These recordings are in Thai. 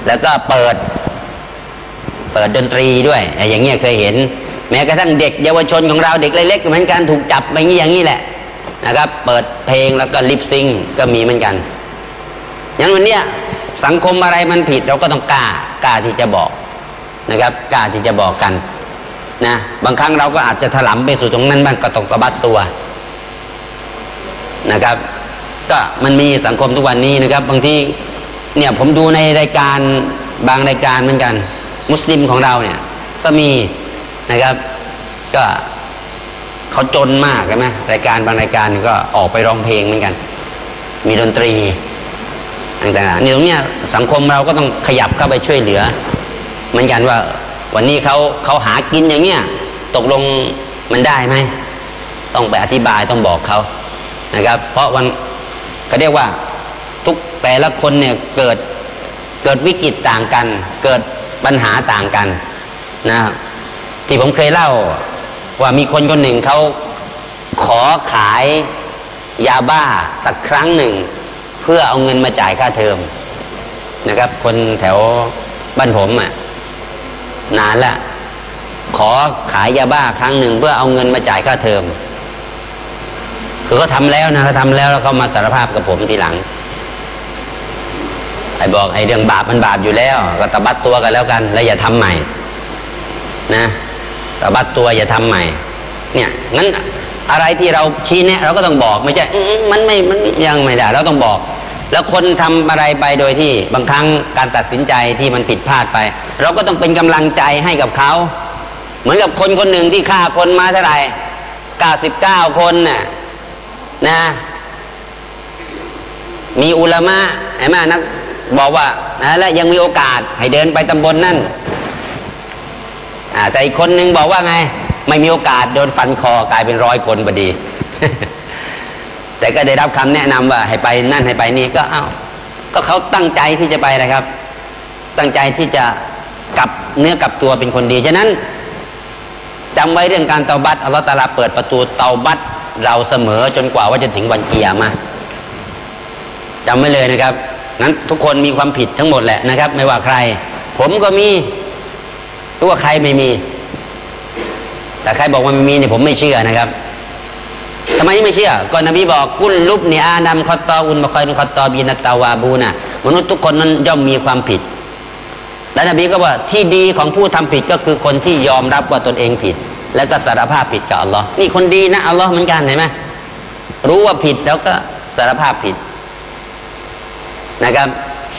แล้วก็เปิดดนตรีด้วยอย่างเงี้ยเคยเห็นแม้กระทั่งเด็กเยาวชนของเราเด็กเล็กๆเหมือนกันถูกจับไปอย่างนี้แหละนะครับเปิดเพลงแล้วก็ลิปซิงก็มีเหมือนกันอย่างวันเนี้ยสังคมอะไรมันผิดเราก็ต้องกล้าที่จะบอกนะครับกล้าที่จะบอกกันนะบางครั้งเราก็อาจจะถลำไปสู่ตรงนั้นบ้างก็ต้องตบัดตัวนะครับก็มันมีสังคมทุกวันนี้นะครับบางทีเนี่ยผมดูในรายการบางรายการเหมือนกันมุสลิมของเราเนี่ยก็มีนะครับก็เขาจนมากใช่ไหมรายการบางรายการก็ออกไปร้องเพลงเหมือนกันมีดนตรีต่างๆนี่ตรงเนี้ยสังคมเราก็ต้องขยับเข้าไปช่วยเหลือเหมือนกันว่าวันนี้เขาหากินอย่างเงี้ยตกลงมันได้ไหมต้องไปอธิบายต้องบอกเขานะครับเพราะวันเขาเรียกว่าทุกแต่ละคนเนี่ยเกิดวิกฤตต่างกันเกิดปัญหาต่างกันนะที่ผมเคยเล่าว่ามีคนคนหนึ่งเขาขอขายยาบ้าสักครั้งหนึ่งเพื่อเอาเงินมาจ่ายค่าเทอมนะครับคนแถวบ้านผมนานละขอขายยาบ้าครั้งหนึ่งเพื่อเอาเงินมาจ่ายค่าเทอมคือเขาทำแล้วนะเขาทำแล้วเขามาสารภาพกับผมทีหลังบอกเรื่องบาปมันบาปอยู่แล้วก็ตบัดตัวกันแล้วกันแล้วอย่าทำใหม่นะตบัดตัวอย่าทำใหม่เนี่ยงั้นอะไรที่เราชี้แนะเราก็ต้องบอกไม่ใช่มันยังไม่ได้เราต้องบอกแล้วคนทำอะไรไปโดยที่บางครั้งการตัดสินใจที่มันผิดพลาดไปเราก็ต้องเป็นกำลังใจให้กับเขาเหมือนกับคนคนหนึ่งที่ฆ่าคนมาเท่าไหร่99คนนะมีอุลามะเห็นไหมนักบอกว่าและยังมีโอกาสให้เดินไปตำบลนั่นแต่อีกคนนึงบอกว่าไงไม่มีโอกาสโดนฟันคอกลายเป็น100 คนพอดี แต่ก็ได้รับคำแนะนำว่าให้ไปนั่นให้ไปนี่ก็เขาตั้งใจที่จะไปนะครับตั้งใจที่จะกลับเนื้อกลับตัวเป็นคนดีฉะนั้นจำไว้เรื่องการเตาบัตอัลลอฮฺตะอาลาเปิดประตูเตาบัตเราเสมอจนกว่าจะถึงวันกิยามะห์จำไว้เลยนะครับนั้นทุกคนมีความผิดทั้งหมดแหละนะครับไม่ว่าใครผมก็มีรู้ว่าใครไม่มีแต่ใครบอกว่าไม่มีเนี่ยผมไม่เชื่อนะครับทำไมไม่เชื่อก็นบีบอกกุลลุบนีอาดัมคอตตออุนบะคอยนุคอตตอบีนัตตาวาบูนะมนุษย์ทุกคนนั้นย่อมมีความผิดและนบีก็ว่าที่ดีของผู้ทำผิดก็คือคนที่ยอมรับว่าตนเองผิดแล้วก็สารภาพผิดกับอัลลอฮ์นี่คนดีนะอัลลอฮ์เหมือนกันเห็นไหมรู้ว่าผิดแล้วก็สารภาพผิดนะครับ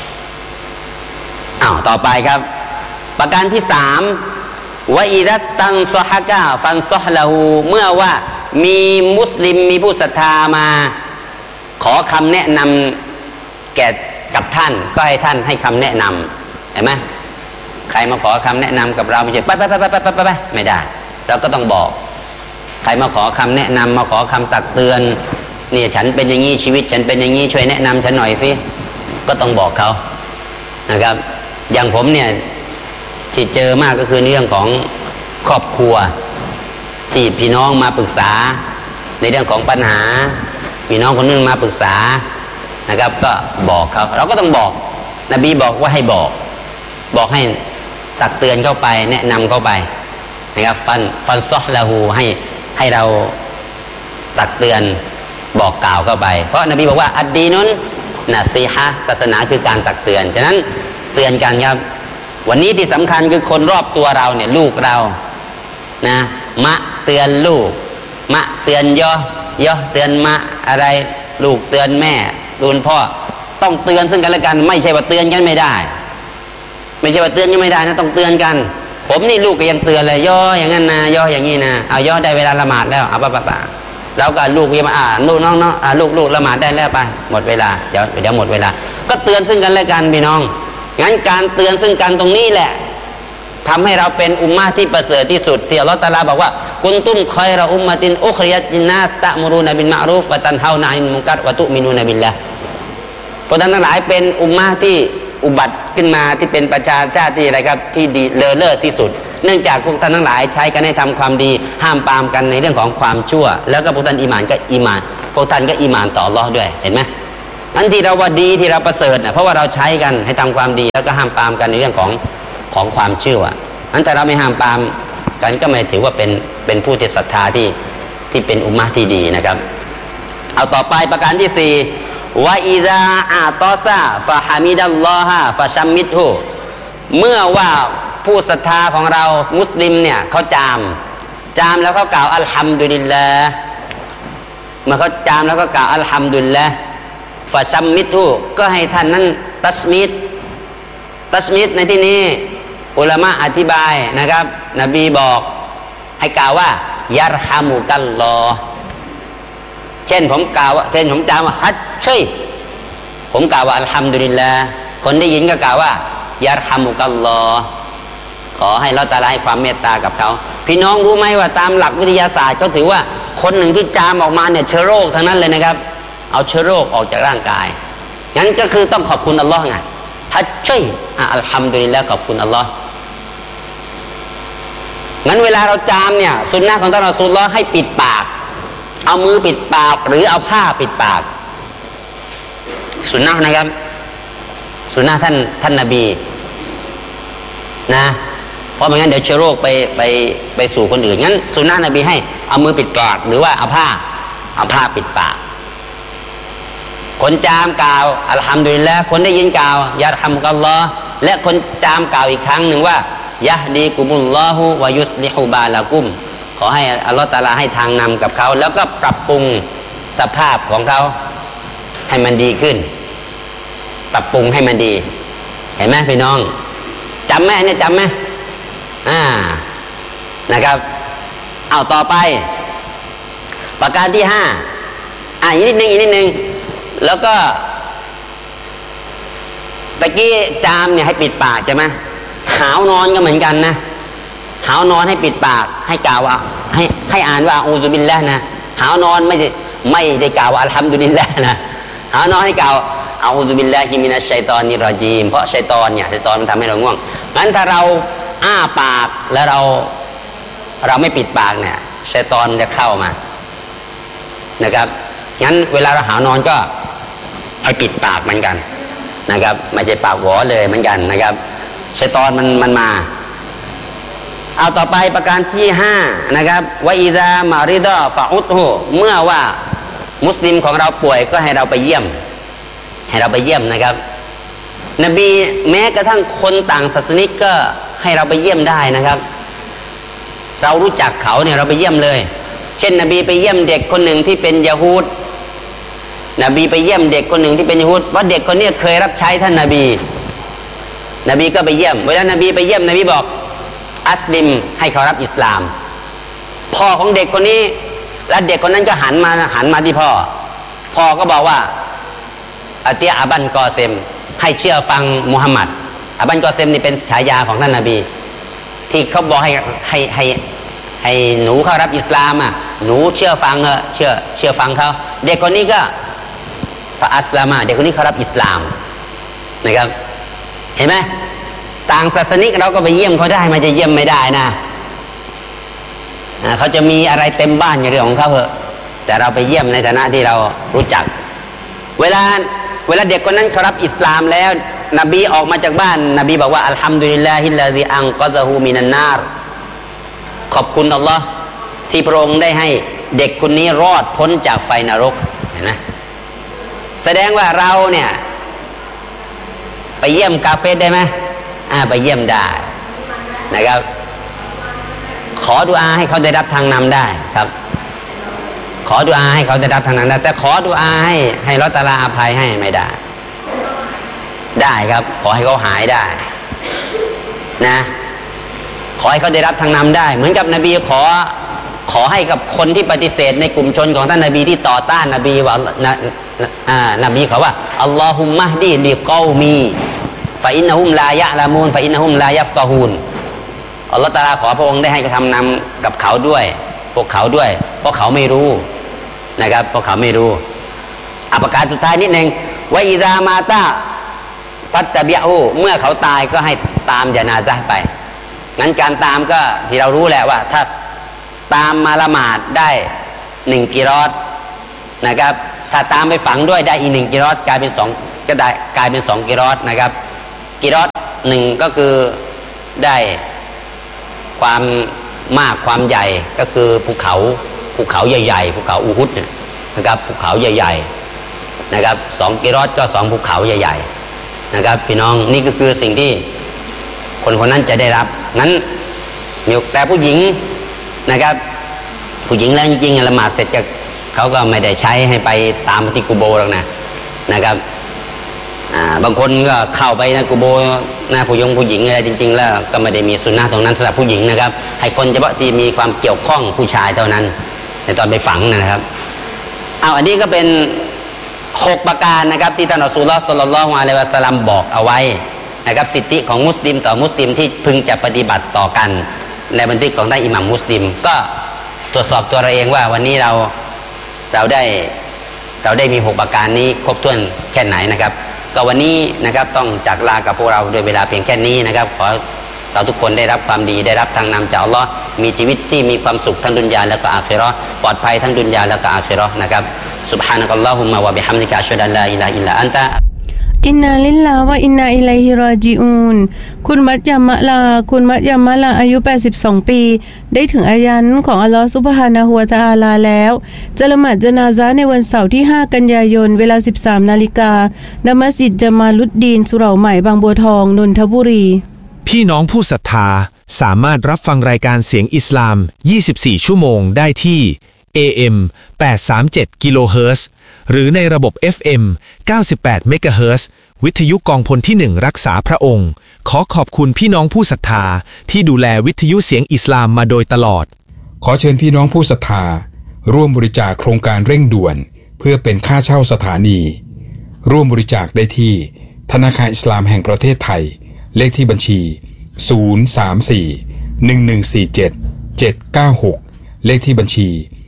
ต่อไปครับประการที่3วะอิดัสตังซอฮะกะฟันซอฮละฮูเมื่อว่ามีมุสลิมมีผู้ศรัทธามาขอคำแนะนำกับท่านก็ให้ท่านให้คำแนะนำเห็นไหมใครมาขอคำแนะนำกับเราไม่ใช่ไปไม่ได้เราก็ต้องบอกใครมาขอคำแนะนำมาขอคำตักเตือนเนี่ยฉันเป็นอย่างนี้ชีวิตฉันเป็นอย่างนี้ช่วยแนะนำฉันหน่อยสิก็ต้องบอกเขานะครับอย่างผมเนี่ยที่เจอมากก็คือเรื่องของครอบครัวที่พี่น้องมาปรึกษาในเรื่องของปัญหาพี่น้องคนนึงมาปรึกษานะครับก็บอกเขาเราก็ต้องบอกนบีบอกว่าให้บอกให้ตักเตือนเข้าไปแนะนำเข้าไปนะครับฟันซอฮละฮูให้เราตักเตือนบอกกล่าวเข้าไปเพราะนบีบอกว่าอัดดีนุนนะซีฮะศาสนาคือการตักเตือนฉะนั้นเตือนกันครับวันนี้ที่สำคัญคือคนรอบตัวเราเนี่ยลูกเรานะมะเตือนลูกมะเตือนย่อเตือนมะอะไรลูกเตือนแม่ลูกพ่อต้องเตือนซึ่งกันและกันไม่ใช่ว่าเตือนกันไม่ได้ไม่ใช่ว่าเตือนกันไม่ได้นะต้องเตือนกันผมนี่ลูกก็ยังเตือนเลยย่ออย่างนั้นนะย่ออย่างนี้นะเอาย่อได้เวลาละหมาดแล้วเอาป่ะเราก็ลูกยังมาลูกน้องลูกละหมาดได้แล้วไปหมดเวลาเดี๋ยวหมดเวลาก็เตือนซึ่งกันและกันพี่น้องงั้นการเตือนซึ่งกันตรงนี้แหละทำให้เราเป็นอุมมะที่ประเสริฐที่สุดที่อัลเลาะห์ตะอาลาบอกว่ากุนตุมคอยเราอุมมะตินอุคริยัตลินนัสตะมุรูนะบิลมะรูฟวะตันฮาวนะอันิลมุนกัรวะตุมินูนะบิลลาห์พวกท่านทั้งหลายเป็นอุมมะที่อุบัติขึ้นมาที่เป็นประชาชาติที่อะไรครับที่ดีเลอเลิศที่สุดเนื่องจากพวกท่านทั้งหลายใช้กันให้ทำความดีห้ามปรามกันในเรื่องของความชั่วแล้วก็พวกท่านอีหม่านก็อีหม่านพวกท่านก็อีหม่านต่ออัลเลาะห์ด้วยเห็นไหมอันที่เราว่าดีที่เราประเสริฐนะเพราะว่าเราใช้กันให้ทำความดีแล้วก็ห้ามปรามกันในเรื่องของความเชื่ออันแต่เราไม่ห้ามปรามกันก็ไม่ถือว่าเป็นผู้ที่ศรัทธาที่เป็นอุมมะที่ดีนะครับเอาต่อไปประการที่สี่วะอิซาอาตอซาฟะฮามิดัลลอฮะฟะชัมมิดฮูเมื่อว่าผู้ศรัทธาของเรามุสลิมเนี่ยเขาจามแล้วเขากล่าวอัลฮัมดุลิลลาห์เมื่อเขาจามแล้วก็กล่าวอัลฮัมดุลิลลาห์ฟะชัมมิดฮูก็ให้ท่านนั้นตัชมิดในที่นี้อุลามะอธิบายนะครับนบีบอกให้กล่าวว่ายัรฮามุกัลลอฮ์เช่นผมกล่าวว่าเช่นผมจามว่าฮัจชัยผมกล่าวว่าอัลฮัมดุลิลลาห์คนได้ยินก็กล่าวว่ายัรฮามุกัลลอฮ์ขอให้เราตะลาให้ความเมตตากับเขาพี่น้องรู้ไหมว่าตามหลักวิทยาศาสตร์เขาถือว่าคนหนึ่งที่จามออกมาเนี่ยเชื้อโรคทั้งนั้นเลยนะครับเอาเชื้อโรคออกจากร่างกายงั้นก็คือต้องขอบคุณอัลลอฮ์ไงฮัจชัยอัลฮัมดุลิลลาห์ขอบคุณอัลลอฮ์งั้นเวลาเราจามเนี่ยสุนนะของท่านรอซูลุลลอฮ์ให้ปิดปากเอามือปิดปากหรือเอาผ้าปิดปากสุนนะนะครับสุนนะท่านนบีนะเพราะไม่งั้นเดี๋ยวเชื้อโรคไปสู่คนอื่นงั้นสุนนะนบีให้เอามือปิดปากหรือว่าเอาผ้าปิดปากคนจามกล่าวอัลฮัมดุลิลละห์คนได้ยินกล่าวยัรฮัมุกัลลอฮ์และคนจามกล่าวอีกครั้งหนึ่งว่ายะฮดีกุมุลลอฮุวะยุสลิฮูบาลากุมขอให้อัลลอฮฺตะอาลาให้ทางนำกับเขาแล้วก็ปรับปรุงสภาพของเขาให้มันดีขึ้นปรับปรุงให้มันดีเห็นไหมพี่น้องจำไหมเนี่ยจำไหมนะครับเอาต่อไปประการที่ห้าอีกนิดนึงแล้วก็ตะกี้จามเนี่ยให้ปิดปากใช่ไหมหาวนอนก็เหมือนกันนะหาวนอนให้ปิดปากให้กล่าวว่าให้อ่านว่าอูซุบิลละห์นะหาวนอนไม่ได้กล่าวว่าอัลฮัมดุลิลละห์นะหาวนอนให้กล่าวอูซุบิลลาฮิมินัชชัยฏอนิรเราะญีมเพราะชัยฏอนมันทำให้เราง่วงงั้นถ้าเราอ้าปากแล้วเราไม่ปิดปากเนี่ยชัยฏอนจะเข้ามานะครับงั้นเวลาเราหาวนอนก็ให้ปิดปากเหมือนกันนะครับไม่ใช่ปากหวอเลยเหมือนกันนะครับชัยฏอนมันมาเอาต่อไปประการที่ห้านะครับวะอิซามาริดะฟะอุดฮูเมื่อว่ามุสลิมของเราป่วยก็ให้เราไปเยี่ยมนะครับนบีแม้กระทั่งคนต่างศาสนิกก็ให้เราไปเยี่ยมได้นะครับเรารู้จักเขาเนี่ยเราไปเยี่ยมเลยเช่นนบีไปเยี่ยมเด็กคนหนึ่งที่เป็นยะฮูดนบีไปเยี่ยมเด็กคนหนึ่งที่เป็นยะฮูดว่าเด็กคนนี้เคยรับใช้ท่านนบีก็ไปเยี่ยมเวลานบีไปเยี่ยมนบีบอกอัสลิมให้เขารับอิสลามพ่อของเด็กคนนี้และเด็กคนนั้นก็หันมาที่พ่อก็บอกว่าอาติอาบันกอเซมให้เชื่อฟังมุฮัมมัดอาบันกอเซมนี่เป็นฉายาของท่านนบีที่เขาบอกให้หนูเข้ารับอิสลามหนูเชื่อฟังเชื่อฟังเขาเด็กคนนี้ก็ฟะอัสลามเด็กคนนี้เขารับอิสลามนะครับเห็นไหมต่างศาสนิกเราก็ไปเยี่ยมเขาได้มันจะเยี่ยมไม่ได้นะเขาจะมีอะไรเต็มบ้านอย่างเรื่องของเขาเหอะแต่เราไปเยี่ยมในฐานะที่เรารู้จักเวลาเด็กคนนั้นเขารับอิสลามแล้วนบีออกมาจากบ้านนบีบอกว่าอัลฮัมดุลิลลาฮิลลาซิอันกอซะฮูมินันนารขอบคุณอัลลอฮ์ที่พระองค์ได้ให้เด็กคนนี้รอดพ้นจากไฟนรกเห็นไหมแสดงว่าเราเนี่ยไปเยี่ยมกาเฟรได้ไหมไปเยี่ยมได้นะครับขอดุอาให้เขาได้รับทางนำได้ครับขอดุอาให้เขาได้รับทางนำได้แต่ขอดุอาให้อัลเลาะห์ตะอาลาอภัยให้ไม่ได้ครับขอให้เขาหายได้นะขอให้เขาได้รับทางนำได้เหมือนกับนบีขอให้กับคนที่ปฏิเสธในกลุ่มชนของท่านนบีที่ต่อต้านนบีว่านบีเขาว่าอัลลอฮุมมะฮดีลิกอมีฟะอินนะฮุมลายะละมูนฟะอินนะฮุมลายัฟตอฮูนอัลเลาะห์ตะอาลาขอพระองค์ได้ให้กระทำนำกับเขาด้วยพวกเขาด้วยเพราะเขาไม่รู้นะครับเพราะเขาไม่รู้ประการสุดท้ายนิดนึงวะอิซามาตาฟัตตะบิอูเมื่อเขาตายก็ให้ตามญะนาซะห์ไปงั้นการตามก็ที่เรารู้แหละว่าถ้าตามมาละหมาดได้1 กิรอตนะครับถ้าตามไปฝังด้วยได้อีก1 กิรอตกลายเป็น2ก็ได้กลายเป็น2 กิรอตนะครับกิรอต1ก็คือได้ความมากความใหญ่ก็คือภูเขาใหญ่ๆภูเขาอูฮุดเนี่ยนะครับภูเขาใหญ่ๆนะครับ2 กิรอตก็2 ภูเขาใหญ่ๆนะครับพี่น้องนี่ก็คือสิ่งที่คนคนนั้นจะได้รับงั้นแต่ผู้หญิงนะครับผู้หญิงแล้วจริงๆละหมาดเสร็จจากเขาก็ไม่ได้ใช้ให้ไปตามที่กุโบหรอกนะครับบางคนก็เข้าไปนะกุโบนะผู้หญิงอะไรจริงๆแล้วก็ไม่ได้มีสุนนะตรงนั้นสำหรับผู้หญิงนะครับให้คนเฉพาะที่มีความเกี่ยวข้องผู้ชายเท่านั้นในตอนไปฝังนะครับอันนี้ก็เป็น6 ประการนะครับที่ท่านรอซูลุลลอฮ์ ศ็อลลัลลอฮุอะลัยฮิวะซัลลัมบอกเอาไว้นะครับสิทธิของมุสลิมต่อมุสลิมที่พึงจะปฏิบัติต่อกันในบันทึกของท่านอิหม่ามมุสลิมก็ตรวจสอบตัวเราเองว่าวันนี้เราได้มี6 ประการนี้ครบถ้วนแค่ไหนนะครับก็วันนี้นะครับต้องจากลากับพวกเราด้วยเวลาเพียงแค่นี้นะครับขอเราทุกคนได้รับความดีได้รับทางนำจากอัลลอฮ์มีชีวิตที่มีความสุขทั้งดุนยาและก็อาคิเราะห์ปลอดภัยทั้งดุนยาและก็อาคิเราะห์นะครับซุบฮานะกัลลอฮุมมะวะบิฮัมดิกะอัชฮะดุอัลลาอิลาฮะอิลลัอันตะอินนาลิลลาฮ์วะอินนาอิลัยฮิรอญิอูนคุณมัตยามะลาอายุ82 ปีได้ถึงอายันของอัลลอฮฺซุบฮานะฮูวะตะอาลาแล้วจะละหมาดญะนาซะห์ในวันเสาร์ที่5 กันยายนเวลา 13 นาฬิกาณมัสยิดญะมาลุดดีนสุเหร่าใหม่บางบัวทองนนทบุรีพี่น้องผู้ศรัทธาสามารถรับฟังรายการเสียงอิสลาม24 ชั่วโมงได้ที่ AM 837 กิโลเฮิรตซ์หรือในระบบ FM 98 เมกะเฮิรตซ์วิทยุกองพลที่1รักษาพระองค์ขอขอบคุณพี่น้องผู้ศรัทธาที่ดูแลวิทยุเสียงอิสลามมาโดยตลอดขอเชิญพี่น้องผู้ศรัทธาร่วมบริจาคโครงการเร่งด่วนเพื่อเป็นค่าเช่าสถานีร่วมบริจาคได้ที่ธนาคารอิสลามแห่งประเทศไทยเลขที่บัญชี034-1147-796เลขที่บัญชี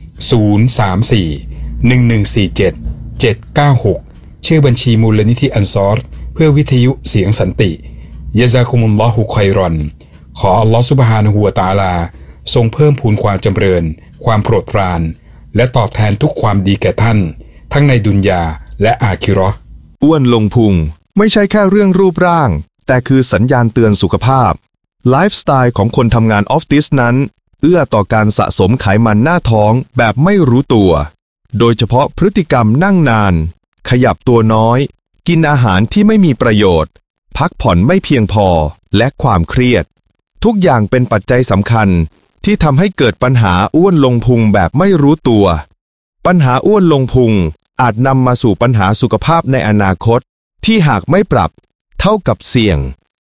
034-1147-796ชื่อบัญชีมูลนิธิอันซอรเพื่อวิทยุเสียงสันติยะซากุมุลลอฮุค็อยรอนขออัลลอฮฺซุบฮานะฮูวะตะอาลาทรงเพิ่มพูนความจำเริญความโปรดปรานและตอบแทนทุกความดีแก่ท่านทั้งในดุนยาและอาคิเราะห์อ้วนลงพุงไม่ใช่แค่เรื่องรูปร่างแต่คือสัญญาณเตือนสุขภาพไลฟ์สไตล์ของคนทำงานออฟฟิศนั้นเอื้อต่อการสะสมไขมันหน้าท้องแบบไม่รู้ตัวโดยเฉพาะพฤติกรรมนั่งนานขยับตัวน้อยกินอาหารที่ไม่มีประโยชน์พักผ่อนไม่เพียงพอและความเครียดทุกอย่างเป็นปัจจัยสำคัญที่ทำให้เกิดปัญหาอ้วนลงพุงแบบไม่รู้ตัวปัญหาอ้วนลงพุงอาจนำมาสู่ปัญหาสุขภาพในอนาคตที่หากไม่ปรับเท่ากับเสี่ยง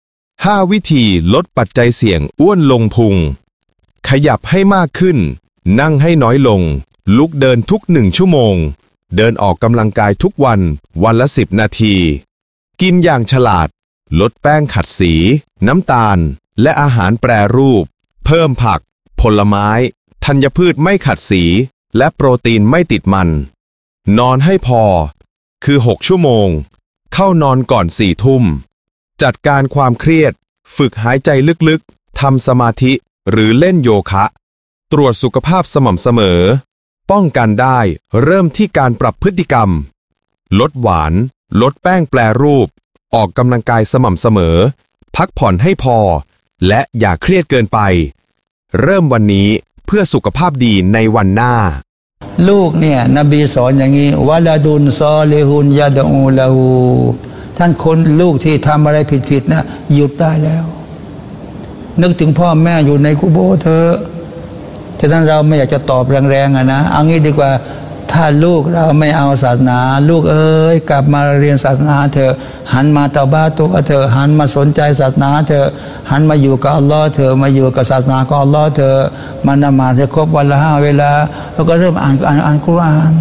5 วิธีลดปัจจัยเสี่ยงอ้วนลงพุงขยับให้มากขึ้นนั่งให้น้อยลงลุกเดินทุก1 ชั่วโมงเดินออกกำลังกายทุกวันวันละ10 นาทีกินอย่างฉลาดลดแป้งขัดสีน้ำตาลและอาหารแปรรูปเพิ่มผักผลไม้ธัญพืชไม่ขัดสีและโปรตีนไม่ติดมันนอนให้พอคือ6 ชั่วโมงเข้านอนก่อน4 ทุ่มจัดการความเครียดฝึกหายใจลึกๆทำสมาธิหรือเล่นโยคะตรวจสุขภาพสม่ำเสมอป้องกันได้เริ่มที่การปรับพฤติกรรมลดหวานลดแป้งแปรรูปออกกำลังกายสม่ำเสมอพักผ่อนให้พอและอย่าเครียดเกินไปเริ่มวันนี้เพื่อสุขภาพดีในวันหน้าลูกเนี่ยนบีสอนอย่างนี้วะลาดุนซอลิฮุนยะดูละหูท่านคนลูกที่ทำอะไรผิดๆนะหยุดได้แล้วนึกถึงพ่อแม่อยู่ในกุโบร์เธอฉะนั้นเราไม่อยากจะตอบแรงๆนะเอางี้ดีกว่าถ้าลูกเราไม่เอาศาสนาลูกเอ้ยกลับมาเรียนศาสนาเถอะหันมาเตาบ้าตัวเถอะหันมาสนใจศาสนาเถอะหันมาอยู่กับอัลลอฮ์เถอะมาอยู่กับศาสนาของอัลลอฮ์เถอะมาละหมาดให้ครบวันละ5 เวลาแล้วก็เริ่มอ่านกุรอาน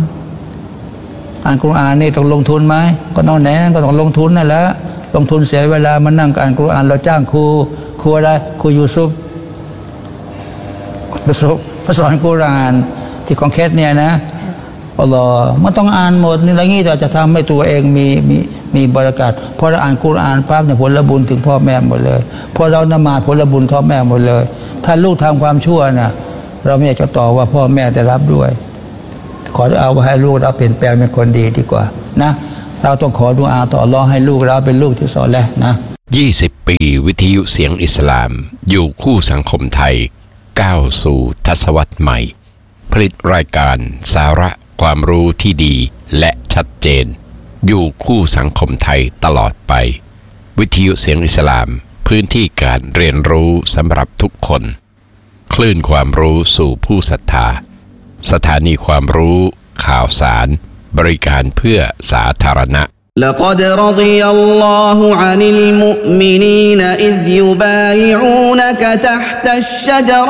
นี่ต้องลงทุนไหมก็ต้องแหนก็ต้องลงทุนนั่นแหละลงทุนเสียเวลามานั่งอ่านกุรอานเราจ้างครูอะไรครูยูซุฟมาสอนกุรอานที่ของเคสเนี่ยนะอัลลอฮ์มันต้องอ่านหมดนี่อะไรงี้เราจะทำให้ตัวเองมีบริการพอเราอ่านกุรอานปั๊บเนี่ยผลบุญถึงพ่อแม่หมดเลยพอเรานมาผลบุญพ่อแม่หมดเลยถ้าลูกทำความชั่วน่ะเราไม่อยากจะต่อว่าพ่อแม่จะรับด้วยขอดุอาว่าให้ลูกเราเปลี่ยนแปลงเป็นคนดีดีกว่านะเราต้องขอดุอาต่ออัลเลาะห์ให้ลูกเราเป็นลูกที่ซอเลห์นะ 20 ปีวิทยุเสียงอิสลามอยู่คู่สังคมไทยก้าวสู่ทศวรรษใหม่ผลิตรายการสาระความรู้ที่ดีและชัดเจนอยู่คู่สังคมไทยตลอดไปวิทยุเสียงอิสลามพื้นที่การเรียนรู้สำหรับทุกคนคลื่นความรู้สู่ผู้ศรัทธาสถานีความรู้ข่าวสารบริการเพื่อสาธารณะ لقد رضي الله عن المؤمنين إذ يبايعونك تحت الشجرة